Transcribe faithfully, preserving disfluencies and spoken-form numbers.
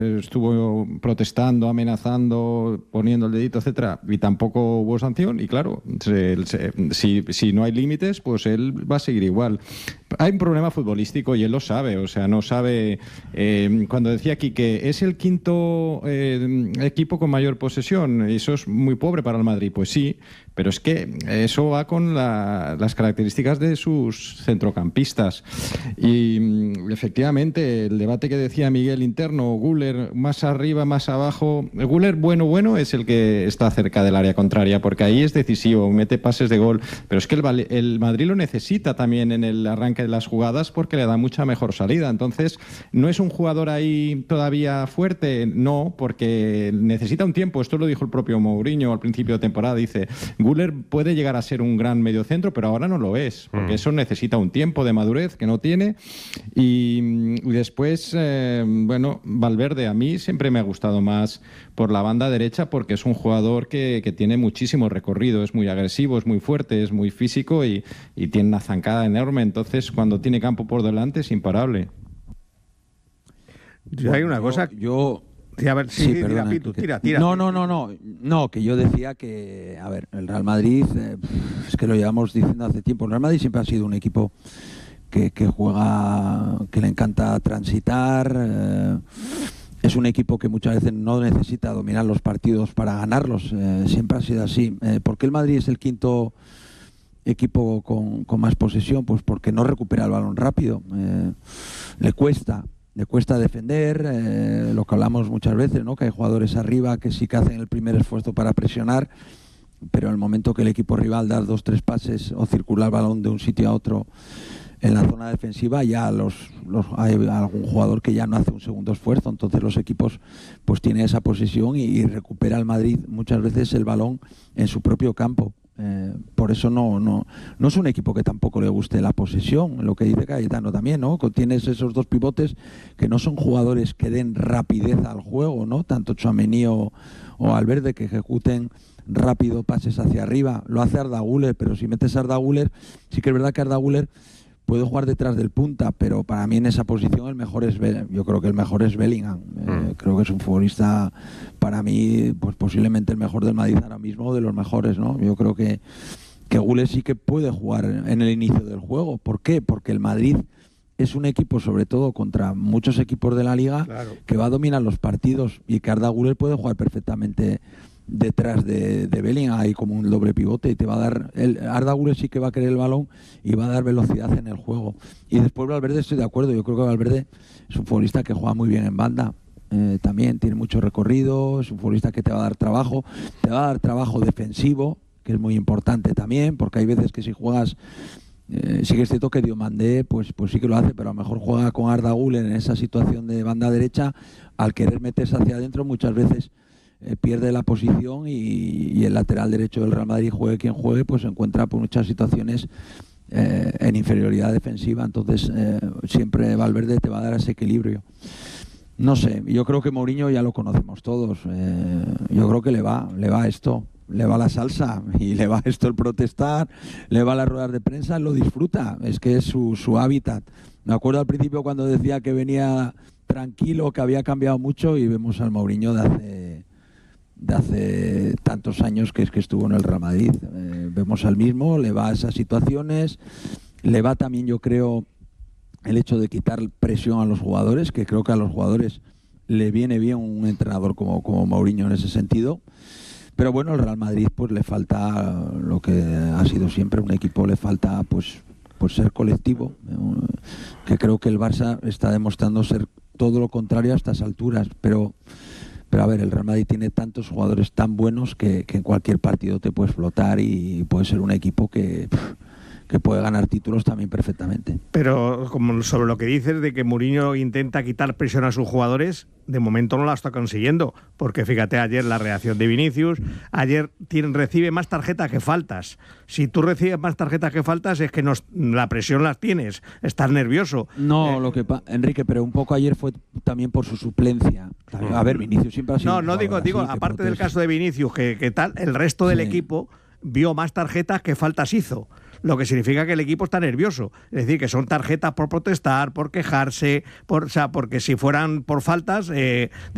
estuvo protestando, amenazando, poniendo el dedito, etcétera, y tampoco hubo sanción. Y claro, se, se, si, si no hay límites, pues él va a seguir igual. Hay un problema futbolístico y él lo sabe, o sea, no sabe. Eh, cuando decía aquí que es el quinto eh, equipo con mayor posesión, eso es muy pobre para el Madrid, pues sí, pero es que eso va con la, las características de sus centrocampistas. Y efectivamente, el debate que decía Miguel interno, Güler más arriba, más abajo. El Güler bueno, bueno es el que está cerca del área contraria, porque ahí es decisivo, mete pases de gol. Pero es que el, el Madrid lo necesita también en el arranque de las jugadas porque le da mucha mejor salida. Entonces, ¿no es un jugador ahí todavía fuerte? No, porque necesita un tiempo. Esto lo dijo el propio Mourinho al principio de temporada. Dice, Güler puede llegar a ser un gran mediocentro, pero ahora no lo es, porque mm. eso necesita un tiempo de madurez que no tiene. Y, y después, eh, bueno, Valverde a mí siempre me ha gustado más por la banda derecha porque es un jugador que, que tiene muchísimo recorrido, es muy agresivo, es muy fuerte, es muy físico y, y tiene una zancada enorme. Entonces, cuando tiene campo por delante es imparable. Yo, hay una yo, cosa... Yo... Sí, a ver, sí, sí, tira, Pitu, tira, tira. No, no, no, no, no, que yo decía que, a ver, el Real Madrid, eh, es que lo llevamos diciendo hace tiempo, el Real Madrid siempre ha sido un equipo que, que juega, que le encanta transitar, eh, es un equipo que muchas veces no necesita dominar los partidos para ganarlos, eh, siempre ha sido así. Eh, ¿Por qué el Madrid es el quinto equipo con, con más posesión? Pues porque no recupera el balón rápido, eh, le cuesta. Le cuesta defender, eh, lo que hablamos muchas veces, ¿no? Que hay jugadores arriba que sí que hacen el primer esfuerzo para presionar, pero en el momento que el equipo rival da dos, tres pases o circula el balón de un sitio a otro en la zona defensiva, ya los, los hay algún jugador que ya no hace un segundo esfuerzo. Entonces los equipos pues tienen esa posesión y, y recupera el Madrid muchas veces el balón en su propio campo. Eh, por eso no, no, no es un equipo que tampoco le guste la posesión, lo que dice Cayetano también, ¿no? Tienes esos dos pivotes que no son jugadores que den rapidez al juego, ¿no? Tanto Tchouaméni o, o Valverde, que ejecuten rápido pases hacia arriba. Lo hace Arda Güler, pero si metes a Arda Güler, sí que es verdad que Arda Güler puede jugar detrás del punta, pero para mí en esa posición el mejor es yo creo que el mejor es Bellingham. Eh, mm. Creo que es un futbolista, para mí, pues posiblemente el mejor del Madrid ahora mismo, de los mejores, ¿no? Yo creo que, que Güler sí que puede jugar en el inicio del juego. ¿Por qué? Porque el Madrid es un equipo, sobre todo contra muchos equipos de la Liga, claro, que va a dominar los partidos, y que Arda Güler puede jugar perfectamente detrás de, de Bellingham, ahí como un doble pivote, y te va a dar, el Arda Güler sí que va a querer el balón y va a dar velocidad en el juego. Y después Valverde, estoy de acuerdo, yo creo que Valverde es un futbolista que juega muy bien en banda, eh, también tiene mucho recorrido, es un futbolista que te va a dar trabajo, te va a dar trabajo defensivo, que es muy importante también, porque hay veces que si juegas, eh, sí que es cierto que Diomandé pues, pues sí que lo hace, pero a lo mejor juega con Arda Güler en esa situación de banda derecha, al querer meterse hacia adentro muchas veces Eh, pierde la posición y, y el lateral derecho del Real Madrid, juegue quien juegue, pues se encuentra por muchas situaciones eh, en inferioridad defensiva. Entonces eh, siempre Valverde te va a dar ese equilibrio. No sé, yo creo que Mourinho ya lo conocemos todos, eh, yo creo que le va, le va esto, le va la salsa y le va esto el protestar, le va las ruedas de prensa, lo disfruta, es que es su, su hábitat. Me acuerdo al principio cuando decía que venía tranquilo, que había cambiado mucho, y vemos al Mourinho de hace de hace tantos años que es que estuvo en el Real Madrid. Eh, vemos al mismo, le va a esas situaciones, le va también, yo creo, el hecho de quitar presión a los jugadores, que creo que a los jugadores le viene bien un entrenador como, como Mourinho en ese sentido. Pero bueno, el Real Madrid pues le falta lo que ha sido siempre un equipo, le falta pues, pues ser colectivo, que creo que el Barça está demostrando ser todo lo contrario a estas alturas, pero Pero a ver, el Real Madrid tiene tantos jugadores tan buenos que, que en cualquier partido te puedes flotar y puede ser un equipo que, que puede ganar títulos también perfectamente. Pero como sobre lo que dices de que Mourinho intenta quitar presión a sus jugadores, de momento no la está consiguiendo, porque fíjate ayer la reacción de Vinicius, ayer tiene, recibe más tarjetas que faltas. Si tú recibes más tarjetas que faltas es que no, la presión las tienes, estás nervioso. No, eh, lo que pa- Enrique, pero un poco ayer fue también por su suplencia. A ver, Vinicius siempre ha sido... No, no digo, así, digo aparte del caso de Vinicius, que, que tal, el resto del sí. equipo vio más tarjetas que faltas hizo. Lo que significa que el equipo está nervioso. Es decir, que son tarjetas por protestar, por quejarse, por, o sea, porque si fueran por faltas, eh,